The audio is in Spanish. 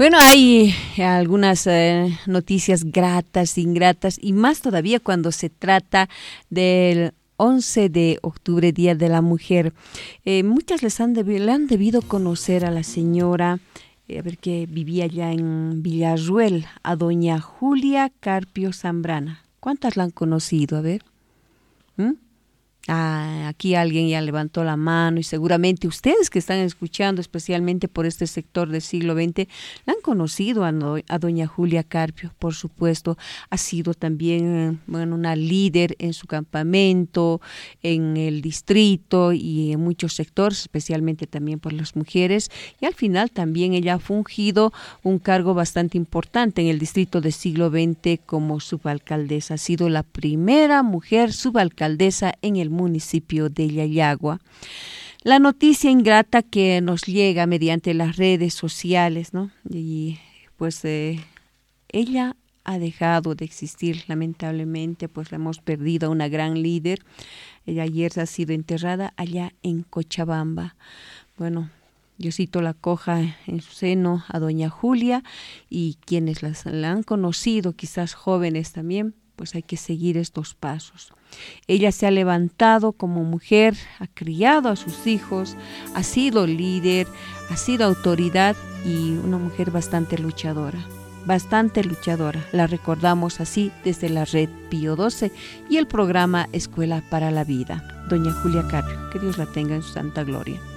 Bueno, hay algunas noticias gratas, ingratas, y más todavía cuando se trata del 11 de octubre, Día de la Mujer. Muchas le han debido conocer a la señora, a ver, que vivía allá en Villarruel, a doña Julia Carpio Zambrana. ¿Cuántas la han conocido? A ver. ¿Mm? Aquí alguien ya levantó la mano y seguramente ustedes que están escuchando, especialmente por este sector del siglo XX, la han conocido a doña Julia Carpio, por supuesto. Ha sido también una líder en su campamento, en el distrito y en muchos sectores, especialmente también por las mujeres. Y al final también ella ha fungido un cargo bastante importante en el distrito del siglo XX como subalcaldesa. Ha sido la primera mujer subalcaldesa en el municipio de Yayagua. La noticia ingrata que nos llega mediante las redes sociales, ¿no? Y pues ella ha dejado de existir, lamentablemente, pues la hemos perdido a una gran líder. Ella ayer ha sido enterrada allá en Cochabamba. Bueno, Diosito la coja en su seno a doña Julia, y quienes la han conocido, quizás jóvenes también, pues hay que seguir estos pasos. Ella se ha levantado como mujer, ha criado a sus hijos, ha sido líder, ha sido autoridad y una mujer bastante luchadora. Bastante luchadora. La recordamos así desde la red Pío XII y el programa Escuela para la Vida. Doña Julia Carpio, que Dios la tenga en su santa gloria.